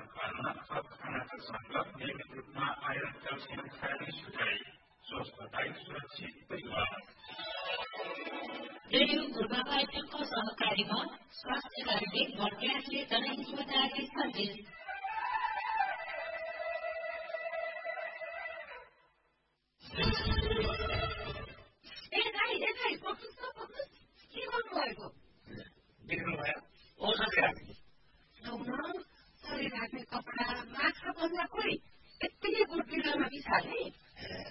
घरमा थप खानाका संकट नियमित रूपमा आइरन क्याल्सियम खाने सुझाइ स्वस्थ तथा सुरक्षित परिवार। रेडियो पूर्वाधारको सहकारीमा स्वास्थ्य कार्य बर्दियाले जनहितमा जारी सर्भिस।